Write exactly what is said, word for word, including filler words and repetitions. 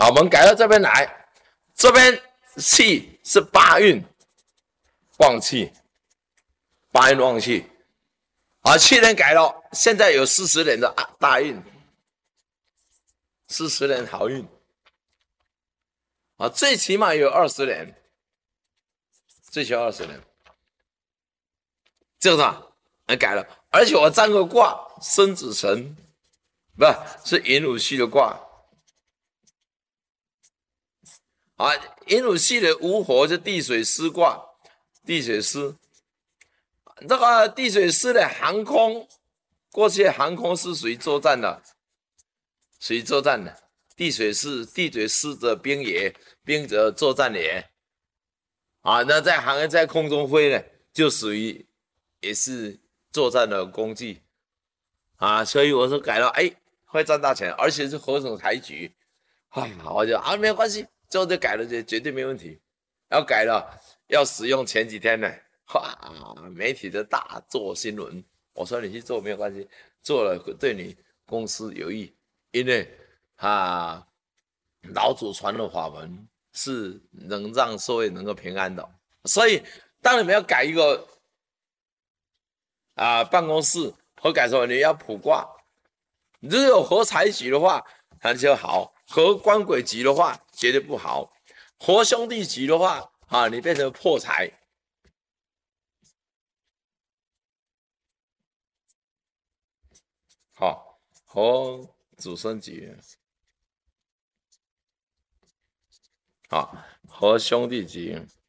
好，我们改到这边来，这边气是八运旺气，八运旺气。好，去年改了，现在有四十年的大运，四十年好运。啊，最起码有二十年，最起码二十年。这个啥？还改了，而且我占个卦，申子辰，不是寅午戌的卦。啊，寅午戌的午火是地水师卦，地水师。这个地水师的航空，过去航空是属于作战的，属于作战的。地水师，地水师者兵也，兵者作战也。啊，那在航在空中飞呢，就属于也是作战的工具。啊，所以我说改了，哎，会赚大钱，而且是合成财局。啊，我就啊没有关系，之后就改了，就绝对没问题。要改了，要使用前几天呢。哇，媒体的大做新闻，我说你去做没有关系，做了对你公司有益，因为啊，老祖传的法门是能让社会能够平安的，所以当你们要改一个啊办公室或改什么，你要卜卦，如果有合财局的话，那就好；合官鬼局的话，绝对不好；合兄弟局的话，啊，你变成破财。好，和祖孙局，好，和兄弟局。